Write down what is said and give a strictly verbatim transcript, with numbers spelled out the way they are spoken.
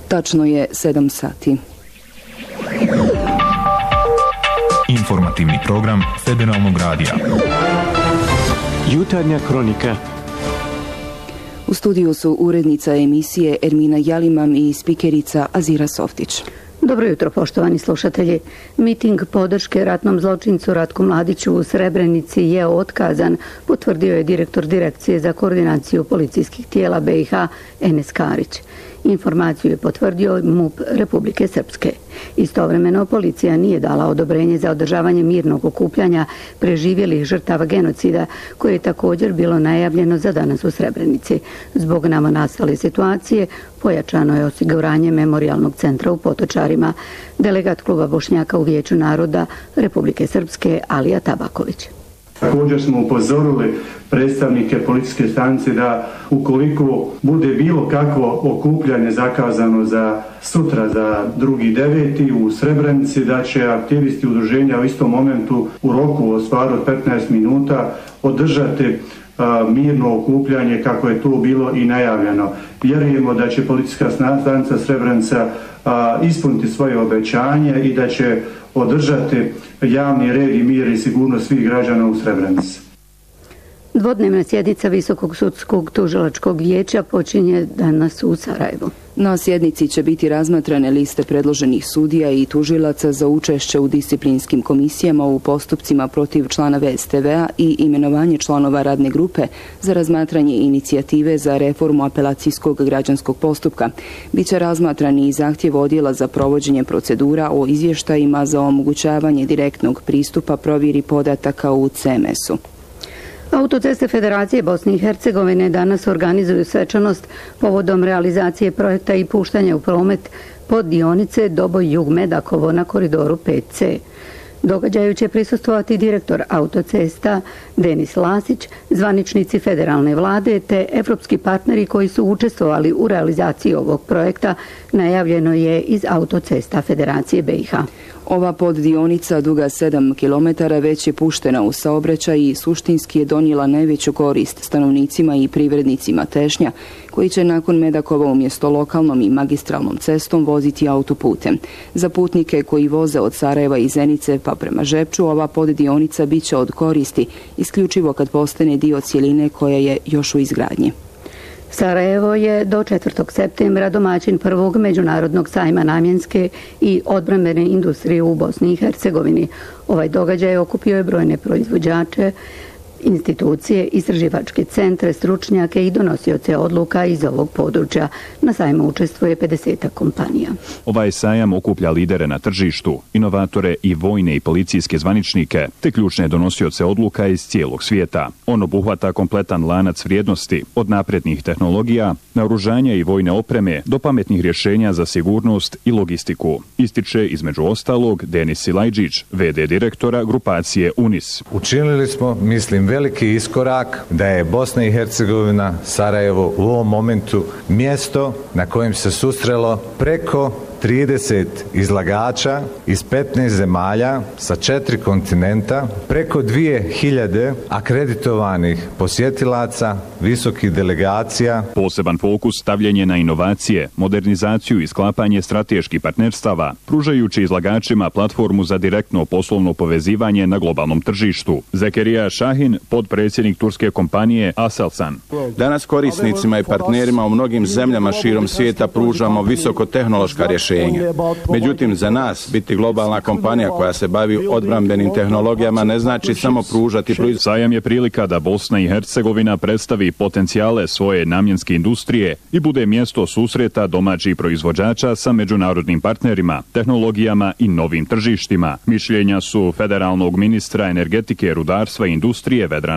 Tačno je sedam sati. Informativni program Federalnog radija. Jutarnja kronika. U studiju su urednica emisije Ermina Jalimam i spikerica Azira Softić. Dobro jutro, poštovani slušatelji. Miting podrške ratnom zločincu Ratku Mladiću u Srebrenici je otkazan, potvrdio je direktor Direkcije za koordinaciju policijskih tijela B i H Enes Karić. Informaciju je potvrdio M U P Republike Srpske. Istovremeno, policija nije dala odobrenje za održavanje mirnog okupljanja preživjelih žrtava genocida, koje je također bilo najavljeno za danas u Srebrenici. Zbog novonastale situacije pojačano je osiguranje memorijalnog centra u Potočarima. Delegat kluba Bošnjaka u Vijeću naroda Republike Srpske Alija Tabaković. Također smo upozorili predstavnike policijske stanice da ukoliko bude bilo kakvo okupljanje zakazano za sutra, za drugi deveti u Srebrenici, da će aktivisti udruženja u istom momentu u roku od stvari od petnaest minuta održati a, mirno okupljanje kako je to bilo i najavljeno. Vjerujemo da će policijska stanica Srebrenica a, ispuniti svoje obećanje i da će održati javni red i mir i sigurnost svih građana u Srebrenici. Dvodnevna sjednica Visokog sudskog tužilačkog vijeća počinje danas u Sarajevu. Na sjednici će biti razmatrane liste predloženih sudija i tužilaca za učešće u disciplinskim komisijama u postupcima protiv članova S T V-a i imenovanje članova radne grupe za razmatranje inicijative za reformu apelacijskog građanskog postupka. Biće razmatrani i zahtjev odjela za provođenje procedura o izvještajima za omogućavanje direktnog pristupa provjeri podataka u C M S-u. Autoceste Federacije Bosne i Hercegovine danas organizuju svečanost povodom realizacije projekta i puštanja u promet pod dionice Doboj-Jug-Medakovo na koridoru pet C. Događaju će prisustvovati direktor autocesta Denis Lasić, zvaničnici federalne vlade te evropski partneri koji su učestvovali u realizaciji ovog projekta, najavljeno je iz autocesta Federacije B i H. Ova poddionica duga sedam kilometara već je puštena u saobraćaj i suštinski je donijela najveću korist stanovnicima i privrednicima Tešnja, koji će nakon Medakova umjesto lokalnom i magistralnom cestom voziti autoputem. Za putnike koji voze od Sarajeva i Zenice pa prema Žepču, ova poddionica bit će od koristi, isključivo kad postane dio cijeline koja je još u izgradnji. Sarajevo je do četvrtog septembra domaćin prvog međunarodnog sajma namjenske i odbrambene industrije u Bosni i Hercegovini. Ovaj događaj okupio je brojne proizvođače, institucije, istraživačke centre, stručnjake i donosioce odluka iz ovog područja. Na sajmu učestvuje pedeset kompanija. Ovaj sajam okuplja lidere na tržištu, inovatore i vojne i policijske zvaničnike, te ključne donosioce odluka iz cijelog svijeta. On obuhvata kompletan lanac vrijednosti, od naprednih tehnologija, naoružanja i vojne opreme do pametnih rješenja za sigurnost i logistiku. Ističe između ostalog Denis Silajđić, V D direktora grupacije UNIS. Učinili smo, mislim, veliki iskorak da je Bosna i Hercegovina, Sarajevo u ovom momentu mjesto na kojem se susrelo preko trideset izlagača iz petnaest zemalja sa četiri kontinenta, preko dvije hiljade akreditovanih posjetilaca, visokih delegacija. Poseban fokus stavljen je na inovacije, modernizaciju i sklapanje strateških partnerstava, pružajući izlagačima platformu za direktno poslovno povezivanje na globalnom tržištu. Zekerija Šahin, podpredsjednik turske kompanije Aselsan. Danas korisnicima i partnerima u mnogim zemljama širom svijeta pružamo visokotehnološka rješenja. Međutim, za nas biti globalna kompanija koja se bavi odbrambenim tehnologijama ne znači samo pružati proizvod. Sajam je prilika da Bosna i Hercegovina predstavi potencijale svoje namjenske industrije i bude mjesto susreta domaćih proizvođača sa međunarodnim partnerima, tehnologijama i novim tržištima. Mišljenja su federalnog ministra energetike, rudarstva i industrije Vedrana